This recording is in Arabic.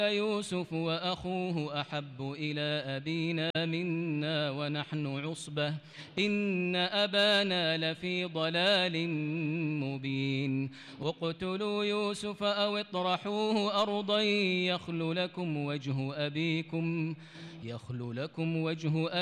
يوسف وأخوه أحب إلى أبينا منا ونحن عصبة إن أبانا لفي ضلال مبين اقتلوا يوسف أو اطرحوه أرضا يخل لكم وجه